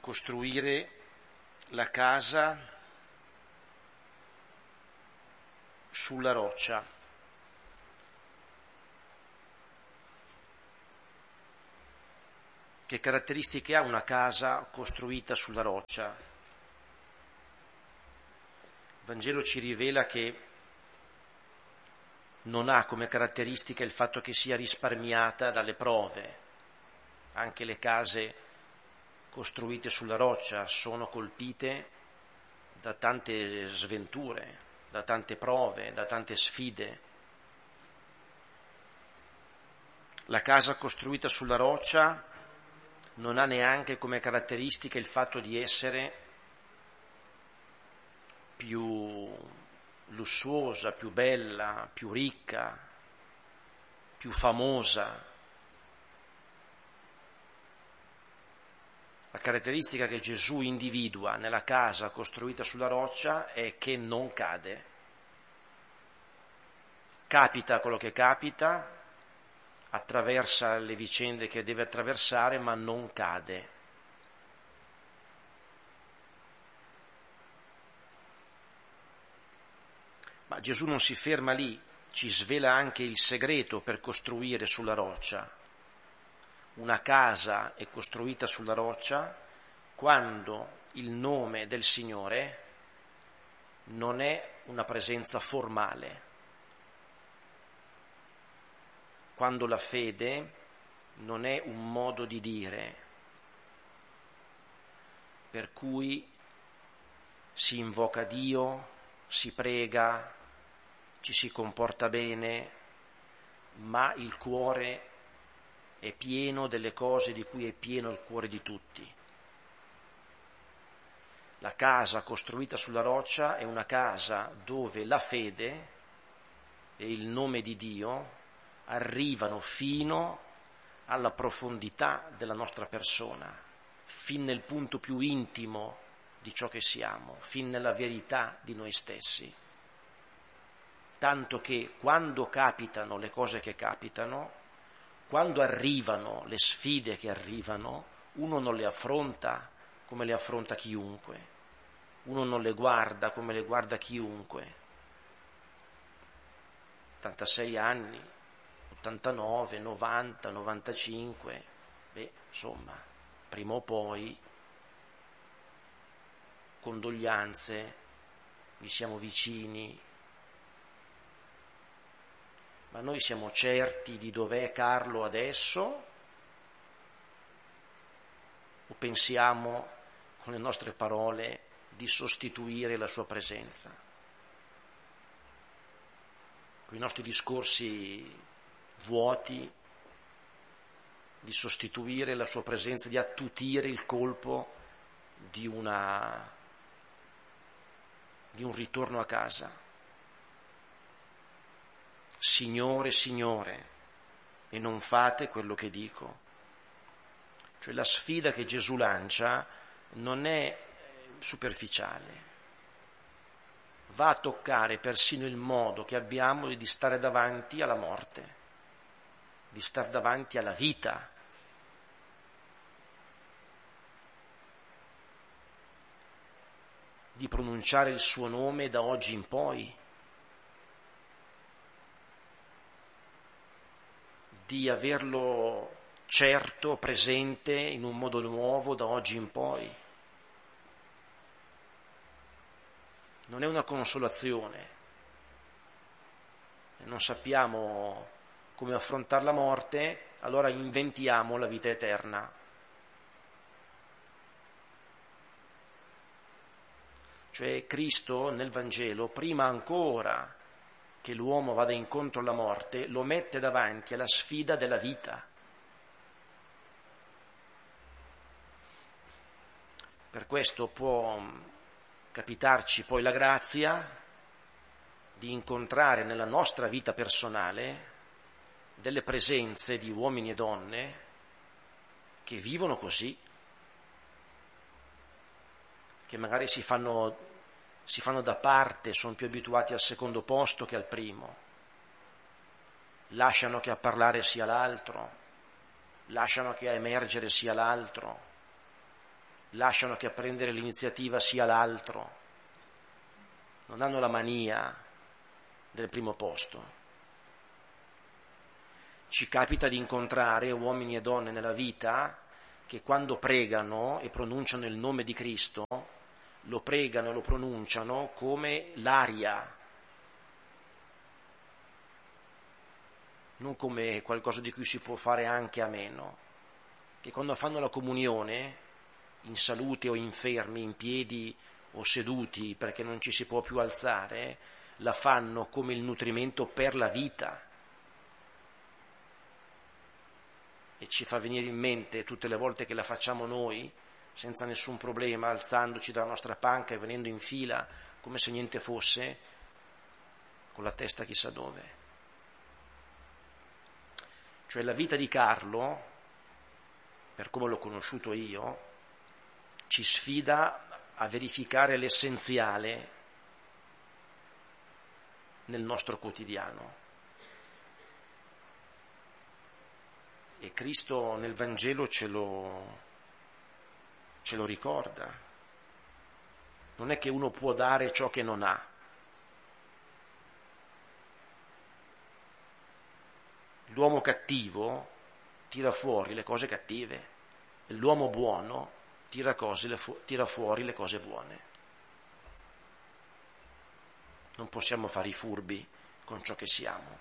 costruire la casa sulla roccia. Che caratteristiche ha una casa costruita sulla roccia? Il Vangelo ci rivela che non ha come caratteristica il fatto che sia risparmiata dalle prove. Anche le case costruite sulla roccia sono colpite da tante sventure, da tante prove, da tante sfide. La casa costruita sulla roccia non ha neanche come caratteristica il fatto di essere più lussuosa, più bella, più ricca, più famosa. La caratteristica che Gesù individua nella casa costruita sulla roccia è che non cade. Capita quello che capita, attraversa le vicende che deve attraversare, ma non cade. Ma Gesù non si ferma lì, ci svela anche il segreto per costruire sulla roccia. Una casa è costruita sulla roccia quando il nome del Signore non è una presenza formale, quando la fede non è un modo di dire, per cui si invoca Dio, si prega, ci si comporta bene, ma il cuore è pieno delle cose di cui è pieno il cuore di tutti. La casa costruita sulla roccia è una casa dove la fede e il nome di Dio arrivano fino alla profondità della nostra persona, fin nel punto più intimo di ciò che siamo, fin nella verità di noi stessi. Tanto che quando capitano le cose che capitano, quando arrivano le sfide che arrivano, uno non le affronta come le affronta chiunque, uno non le guarda come le guarda chiunque. 86 anni, 89, 90, 95, insomma, prima o poi, condoglianze, vi siamo vicini, ma noi siamo certi di dov'è Carlo adesso o pensiamo con le nostre parole di sostituire la sua presenza? Con i nostri discorsi vuoti, di sostituire la sua presenza, di attutire il colpo di un ritorno a casa. Signore, Signore, e non fate quello che dico. Cioè la sfida che Gesù lancia non è superficiale, va a toccare persino il modo che abbiamo di stare davanti alla morte, di stare davanti alla vita. Di pronunciare il suo nome da oggi in poi, di averlo certo presente in un modo nuovo da oggi in poi. Non è una consolazione, non sappiamo come affrontare la morte, allora inventiamo la vita eterna. Cioè Cristo nel Vangelo, prima ancora che l'uomo vada incontro alla morte, lo mette davanti alla sfida della vita. Per questo può capitarci poi la grazia di incontrare nella nostra vita personale delle presenze di uomini e donne che vivono così, che magari si fanno da parte, sono più abituati al secondo posto che al primo, lasciano che a parlare sia l'altro, lasciano che a emergere sia l'altro, lasciano che a prendere l'iniziativa sia l'altro, non hanno la mania del primo posto. Ci capita di incontrare uomini e donne nella vita che quando pregano e pronunciano il nome di Cristo, lo pregano e lo pronunciano come l'aria, non come qualcosa di cui si può fare anche a meno, che quando fanno la comunione, in salute o infermi, in piedi o seduti perché non ci si può più alzare, la fanno come il nutrimento per la vita. E ci fa venire in mente tutte le volte che la facciamo noi, senza nessun problema, alzandoci dalla nostra panca e venendo in fila come se niente fosse, con la testa chissà dove. Cioè la vita di Carlo, per come l'ho conosciuto io, ci sfida a verificare l'essenziale nel nostro quotidiano. E Cristo nel Vangelo ce lo ricorda. Non è che uno può dare ciò che non ha. L'uomo cattivo tira fuori le cose cattive e l'uomo buono tira fuori le cose buone. Non possiamo fare i furbi con ciò che siamo.